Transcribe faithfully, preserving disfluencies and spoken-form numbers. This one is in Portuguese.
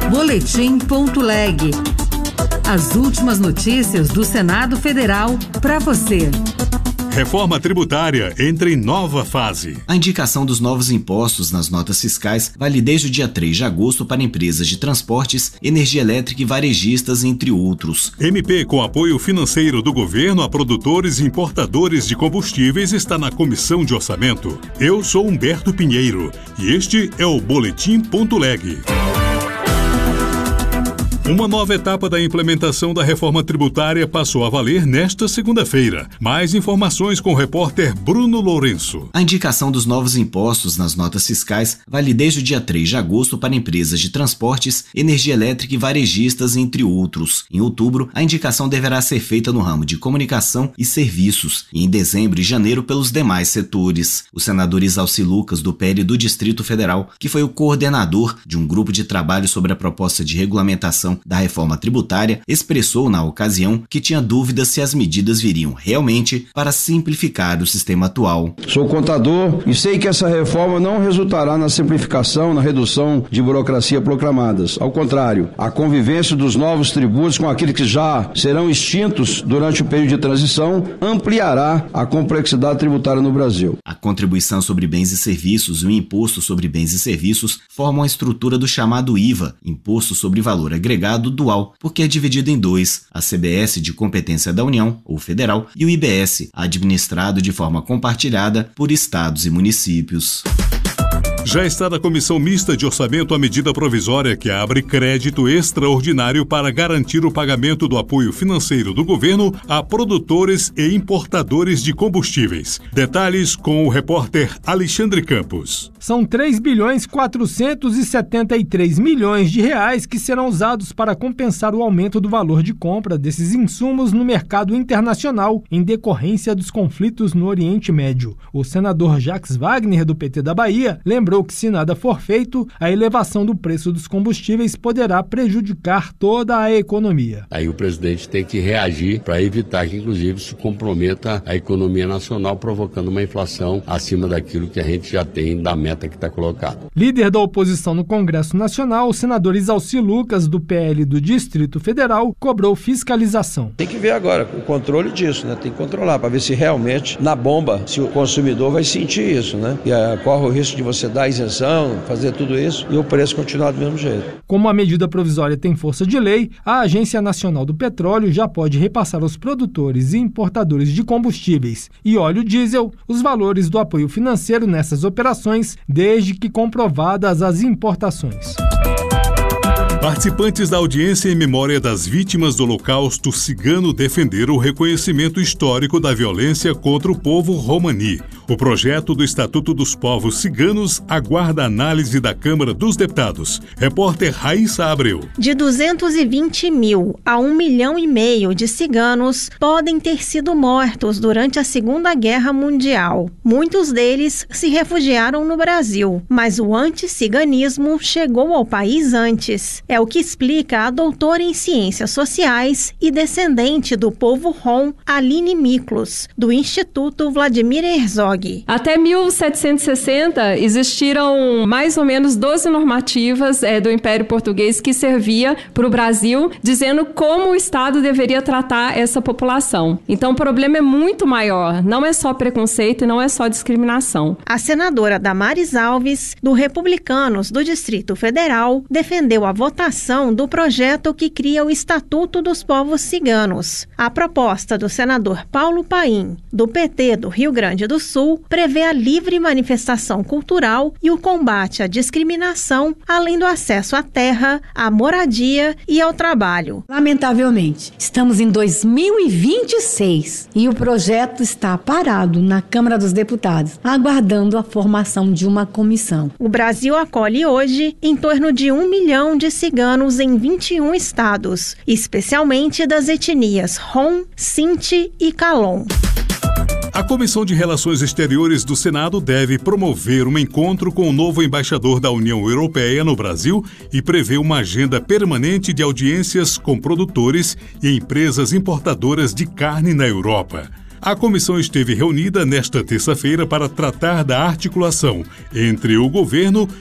Boletim.leg. As últimas notícias do Senado Federal para você. Reforma tributária entra em nova fase. A indicação dos novos impostos nas notas fiscais vale desde o dia três de agosto para empresas de transportes, energia elétrica e varejistas, entre outros. M P com apoio financeiro do governo a produtores e importadores de combustíveis está na Comissão de Orçamento. Eu sou Humberto Pinheiro e este é o Boletim.leg. Uma nova etapa da implementação da reforma tributária passou a valer nesta segunda-feira. Mais informações com o repórter Bruno Lourenço. A indicação dos novos impostos nas notas fiscais vale desde o dia três de agosto para empresas de transportes, energia elétrica e varejistas, entre outros. Em outubro, a indicação deverá ser feita no ramo de comunicação e serviços e em dezembro e janeiro pelos demais setores. O senador Isalci Lucas, do P L do Distrito Federal, que foi o coordenador de um grupo de trabalho sobre a proposta de regulamentação da reforma tributária, expressou na ocasião que tinha dúvidas se as medidas viriam realmente para simplificar o sistema atual. Sou contador e sei que essa reforma não resultará na simplificação, na redução de burocracia proclamadas. Ao contrário, a convivência dos novos tributos com aqueles que já serão extintos durante o período de transição ampliará a complexidade tributária no Brasil. A contribuição sobre bens e serviços e o imposto sobre bens e serviços formam a estrutura do chamado I V A, Imposto sobre Valor Agregado Dual, porque é dividido em dois, a C B S de competência da União ou federal e o I B S, administrado de forma compartilhada por estados e municípios. Já está na Comissão Mista de Orçamento a medida provisória que abre crédito extraordinário para garantir o pagamento do apoio financeiro do governo a produtores e importadores de combustíveis. Detalhes com o repórter Alexandre Campos. São três bilhões quatrocentos e setenta e três milhões de reais que serão usados para compensar o aumento do valor de compra desses insumos no mercado internacional em decorrência dos conflitos no Oriente Médio. O senador Jacques Wagner, do P T da Bahia, lembrou que, se nada for feito, a elevação do preço dos combustíveis poderá prejudicar toda a economia. Aí o presidente tem que reagir para evitar que, inclusive, se comprometa a economia nacional, provocando uma inflação acima daquilo que a gente já tem da meta que está colocada. Líder da oposição no Congresso Nacional, o senador Isalci Lucas, do P L do Distrito Federal, cobrou fiscalização. Tem que ver agora o controle disso, né? Tem que controlar para ver se realmente na bomba, se o consumidor vai sentir isso, né? E uh, corre o risco de você dar isenção, fazer tudo isso e o preço continuar do mesmo jeito. Como a medida provisória tem força de lei, a Agência Nacional do Petróleo já pode repassar aos produtores e importadores de combustíveis e óleo diesel os valores do apoio financeiro nessas operações, desde que comprovadas as importações. Participantes da audiência em memória das vítimas do Holocausto Cigano defenderam o reconhecimento histórico da violência contra o povo romani. O projeto do Estatuto dos Povos Ciganos aguarda a análise da Câmara dos Deputados. Repórter Raíssa Abreu. De duzentos e vinte mil a um milhão e meio de ciganos podem ter sido mortos durante a Segunda Guerra Mundial. Muitos deles se refugiaram no Brasil, mas o anticiganismo chegou ao país antes. É o que explica a doutora em Ciências Sociais e descendente do povo Rom, Aline Miklos, do Instituto Vladimir Herzog. Até mil setecentos e sessenta existiram mais ou menos doze normativas é, do Império Português que servia para o Brasil, dizendo como o Estado deveria tratar essa população. Então o problema é muito maior, não é só preconceito e não é só discriminação. A senadora Damares Alves, do Republicanos do Distrito Federal, defendeu a votação do projeto que cria o Estatuto dos Povos Ciganos. A proposta do senador Paulo Paim, do P T do Rio Grande do Sul, prevê a livre manifestação cultural e o combate à discriminação, além do acesso à terra, à moradia e ao trabalho. Lamentavelmente, estamos em dois mil e vinte e seis e o projeto está parado na Câmara dos Deputados, aguardando a formação de uma comissão. O Brasil acolhe hoje em torno de um milhão de ciganos em vinte e um estados, especialmente das etnias Rom, Sinti e Calon. A Comissão de Relações Exteriores do Senado deve promover um encontro com o novo embaixador da União Europeia no Brasil e prevê uma agenda permanente de audiências com produtores e empresas importadoras de carne na Europa. A comissão esteve reunida nesta terça-feira para tratar da articulação entre o governo